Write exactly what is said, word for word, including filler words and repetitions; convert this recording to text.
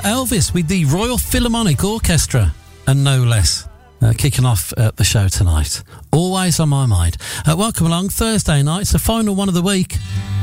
Elvis with the Royal Philharmonic Orchestra, and no less. Uh, kicking off uh, the show tonight. Always on my mind. Uh, welcome along. Thursday night. It's the final one of the week.